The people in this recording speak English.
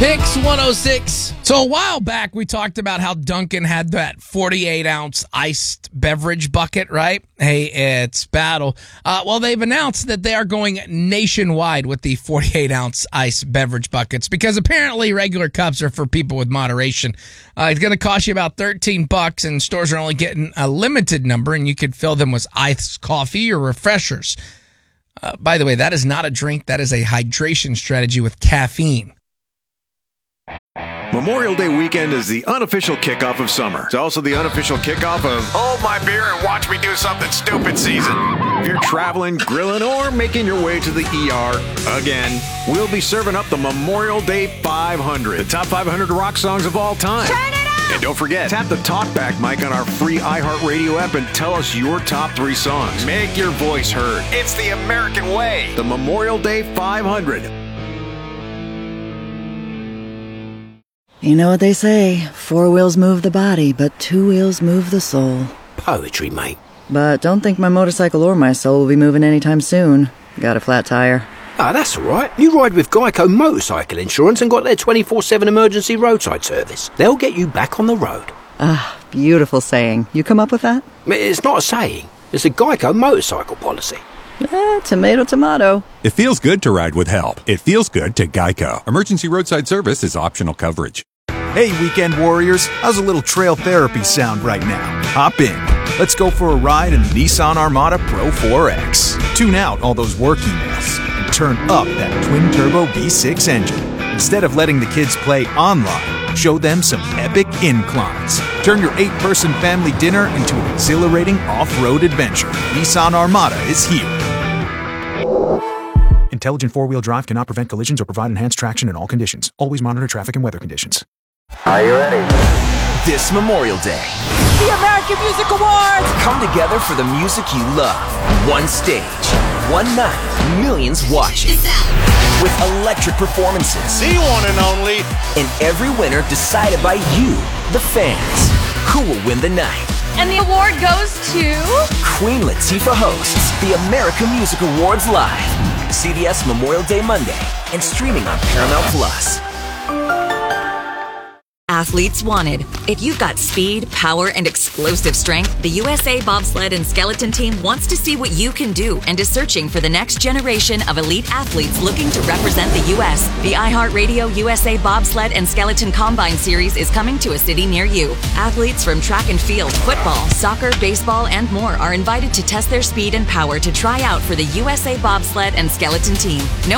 Picks 106. So a while back, we talked about how Dunkin' had that 48-ounce iced beverage bucket, right? Hey, it's battle. Well, they've announced that they are going nationwide with the 48-ounce iced beverage buckets because apparently regular cups are for people with moderation. It's going to cost you about $13, and stores are only getting a limited number, and you could fill them with iced coffee or refreshers. By the way, that is not a drink. That is a hydration strategy with caffeine. Memorial Day weekend is the unofficial kickoff of summer. It's also the unofficial kickoff of hold my beer and watch me do something stupid season. If you're traveling, grilling, or making your way to the ER again, we'll be serving up the Memorial Day 500, the top 500 rock songs of all time. Turn it up! And don't forget, tap the talkback mic on our free iHeartRadio app and tell us your top 3 songs. Make your voice heard. It's the American way. The Memorial Day 500. You know what they say, 4 wheels move the body, but 2 wheels move the soul. Poetry, mate. But don't think my motorcycle or my soul will be moving anytime soon. Got a flat tire. Ah, that's all right. You ride with Geico Motorcycle Insurance and got their 24/7 emergency roadside service. They'll get you back on the road. Ah, beautiful saying. You come up with that? It's not a saying. It's a Geico motorcycle policy. Tomato, tomato. It feels good to ride with help. It feels good to Geico. Emergency roadside service is optional coverage. Hey, weekend warriors, how's a little trail therapy sound right now? Hop in. Let's go for a ride in the Nissan Armada Pro 4X. Tune out all those work emails and turn up that twin-turbo V6 engine. Instead of letting the kids play online, show them some epic inclines. Turn your 8-person family dinner into an exhilarating off-road adventure. Nissan Armada is here. Intelligent 4-wheel drive cannot prevent collisions or provide enhanced traction in all conditions. Always monitor traffic and weather conditions. Are you ready? This Memorial Day, The American Music Awards! come together for the music you love. One stage, one night, millions watching. With electric performances. The one and only. And every winner decided by you, the fans. Who will win the night? And the award goes to... Queen Latifah hosts the American Music Awards live. CBS Memorial Day Monday and streaming on Paramount Plus. Athletes wanted. If you've got speed, power, and explosive strength, the USA Bobsled and Skeleton Team wants to see what you can do and is searching for the next generation of elite athletes looking to represent the U.S. The iHeartRadio USA Bobsled and Skeleton Combine Series is coming to a city near you. Athletes from track and field, football, soccer, baseball, and more are invited to test their speed and power to try out for the USA Bobsled and Skeleton Team. No